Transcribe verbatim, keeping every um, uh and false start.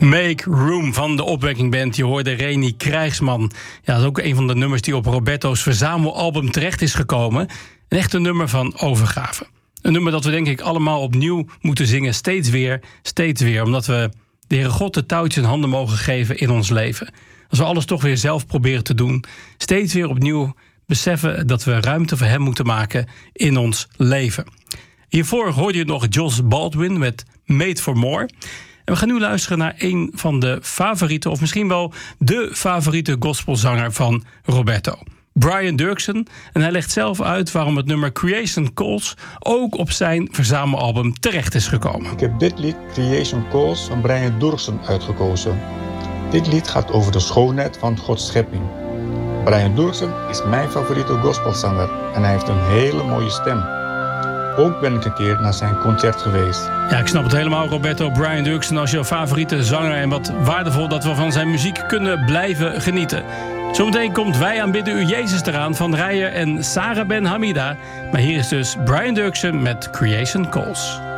Make Room van de Opwekking Band. Je hoorde Reni Krijgsman. Ja, dat is ook een van de nummers die op Roberto's verzamelalbum terecht is gekomen. Een echte nummer van overgave. Een nummer dat we denk ik allemaal opnieuw moeten zingen. Steeds weer, steeds weer. Omdat we de Heere God de touwtjes in handen mogen geven in ons leven. Als we alles toch weer zelf proberen te doen. Steeds weer opnieuw beseffen dat we ruimte voor hem moeten maken in ons leven. Hiervoor hoorde je nog Josh Baldwin met Made for More. En we gaan nu luisteren naar een van de favoriete, of misschien wel de favoriete gospelzanger van Roberto. Brian Doerksen. En hij legt zelf uit waarom het nummer Creation Calls ook op zijn verzamelalbum terecht is gekomen. Ik heb dit lied Creation Calls van Brian Doerksen uitgekozen. Dit lied gaat over de schoonheid van Gods schepping. Brian Doerksen is mijn favoriete gospelzanger en hij heeft een hele mooie stem. Ook ben ik een keer naar zijn concert geweest. Ja, ik snap het helemaal, Roberto. Brian Doerksen als jouw favoriete zanger. En wat waardevol dat we van zijn muziek kunnen blijven genieten. Zometeen komt Wij aanbidden u Jezus eraan van Rijer en Sarah Ben Hamida. Maar hier is dus Brian Doerksen met Creation Calls.